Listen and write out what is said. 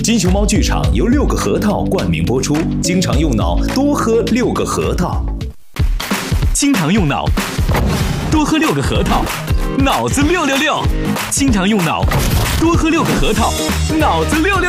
金熊猫剧场由6个核桃冠名播出，经常用脑，多喝6个核桃。 经常用脑，多喝6个核桃，脑子666。经常用脑，多喝6个核桃，脑子666。